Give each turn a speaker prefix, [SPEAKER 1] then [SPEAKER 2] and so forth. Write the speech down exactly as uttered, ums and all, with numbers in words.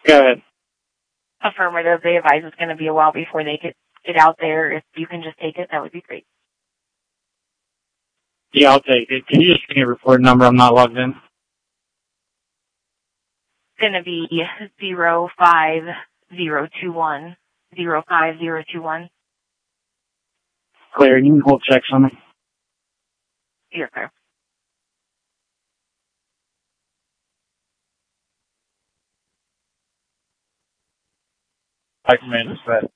[SPEAKER 1] Go ahead.
[SPEAKER 2] Affirmative. They advise it's going to be a while before they get it out there. If you can just take it, that would be great.
[SPEAKER 1] Yeah, I'll take it. Can you just give me a report number? I'm not logged in.
[SPEAKER 2] It's going to be zero five zero two one zero five zero two one.
[SPEAKER 1] Clear. You can hold checks on me.
[SPEAKER 2] You're clear.
[SPEAKER 1] I can manage that.